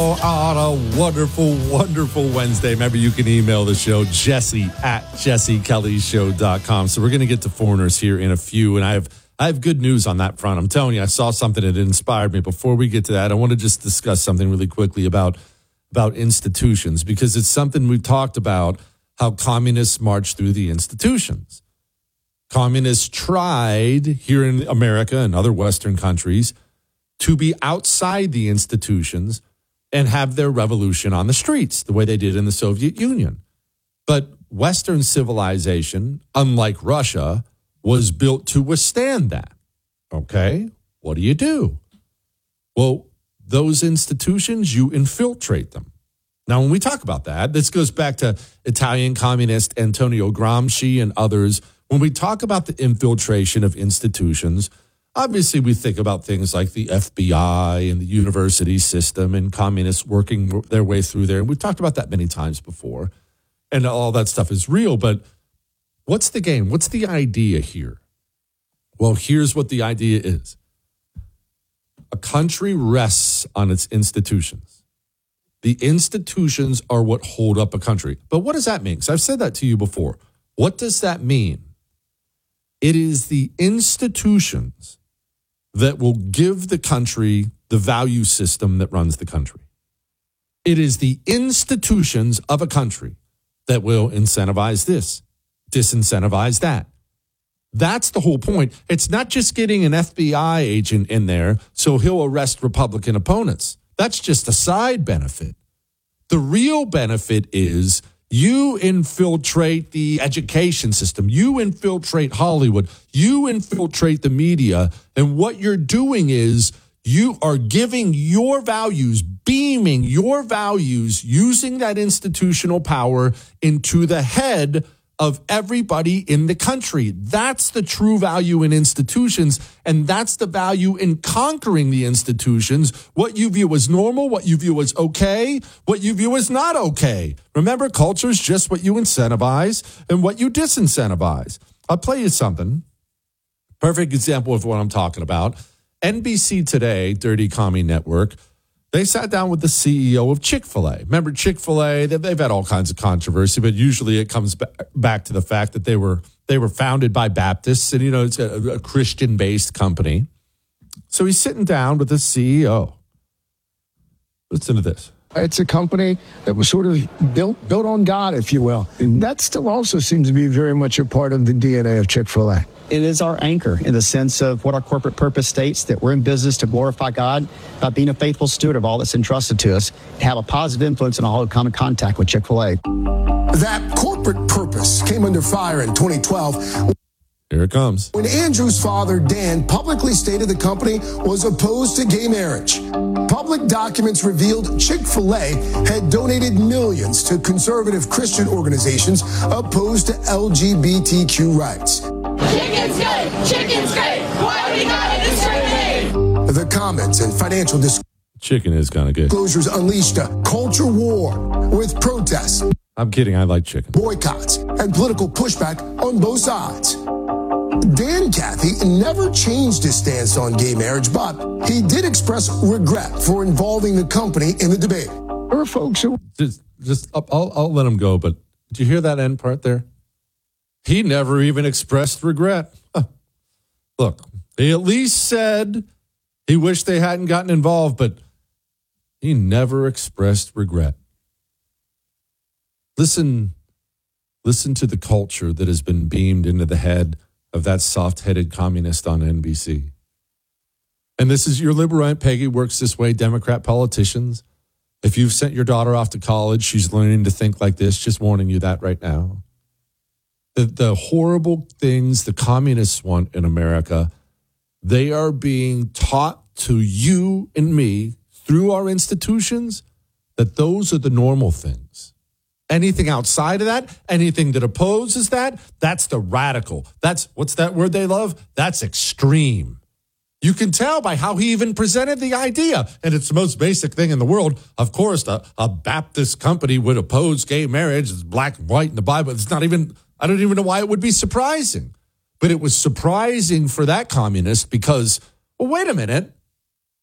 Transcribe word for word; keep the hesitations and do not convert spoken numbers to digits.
On a wonderful, wonderful Wednesday. Remember, you can email the show, Jesse at jesse kelly show dot com. So we're going to get to foreigners here in a few, and I have I have good news on that front. I'm telling you, I saw something that inspired me. Before we get to that, I want to just discuss something really quickly about, about institutions, because it's something we've talked about, how communists march through the institutions. Communists tried here in America and other Western countries to be outside the institutions and have their revolution on the streets, the way they did in the Soviet Union. But Western civilization, unlike Russia, was built to withstand that. Okay, what do you do? Well, those institutions, you infiltrate them. Now, when we talk about that, this goes back to Italian communist Antonio Gramsci and others. When we talk about the infiltration of institutions, obviously, we think about things like the F B I and the university system and communists working their way through there. And we've talked about that many times before. And all that stuff is real. But what's the game? What's the idea here? Well, here's what the idea is. A country rests on its institutions. The institutions are what hold up a country. But what does that mean? Because I've said that to you before. What does that mean? It is the institutions that will give the country the value system that runs the country. It is the institutions of a country that will incentivize this, disincentivize that. That's the whole point. It's not just getting an F B I agent in there so he'll arrest Republican opponents. That's just a side benefit. The real benefit is you infiltrate the education system. You infiltrate Hollywood. You infiltrate the media. And what you're doing is you are giving your values, beaming your values, using that institutional power into the head of everybody in the country. That's the true value in institutions, and that's the value in conquering the institutions. What you view as normal, what you view as okay, what you view as not okay. Remember, culture is just what you incentivize and what you disincentivize. I'll play you something. Perfect example of what I'm talking about. N B C Today, Dirty Commie Network, they sat down with the C E O of Chick-fil-A. Remember Chick-fil-A? They've had all kinds of controversy, but usually it comes back to the fact that they were they were founded by Baptists, and you know it's a, a Christian-based company. So he's sitting down with the C E O. Listen to this. It's a company that was sort of built built on God, if you will. And that still also seems to be very much a part of the D N A of Chick-fil-A. It is our anchor in the sense of what our corporate purpose states, that we're in business to glorify God by being a faithful steward of all that's entrusted to us, to have a positive influence in all who come in contact with Chick-fil-A. That corporate purpose came under fire in twenty twelve. Here it comes. When Andrew's father, Dan, publicly stated the company was opposed to gay marriage. Public documents revealed Chick-fil-A had donated millions to conservative Christian organizations opposed to L G B T Q rights. Chicken's good! Chicken's great! Why we gotta discriminate? The comments and financial disclosures. Chicken is kind of good. Disclosures unleashed a culture war with protests. I'm kidding. I like chicken. Boycotts and political pushback on both sides. Dan Cathy never changed his stance on gay marriage, but he did express regret for involving the company in the debate. There are folks who... Just, just I'll, I'll let him go, but did you hear that end part there? He never even expressed regret. Huh. Look, he at least said he wished they hadn't gotten involved, but he never expressed regret. Listen, listen to the culture that has been beamed into the head of that soft-headed communist on N B C. And this is your liberal Aunt Peggy works this way, Democrat politicians. If you've sent your daughter off to college, she's learning to think like this, just warning you that right now. The, the horrible things the communists want in America, they are being taught to you and me through our institutions that those are the normal things. Anything outside of that, anything that opposes that, that's the radical. That's, what's that word they love? That's extreme. You can tell by how he even presented the idea. And it's the most basic thing in the world. Of course, a, a Baptist company would oppose gay marriage. It's black and white in the Bible. It's not even, I don't even know why it would be surprising. But it was surprising for that communist because, well, wait a minute.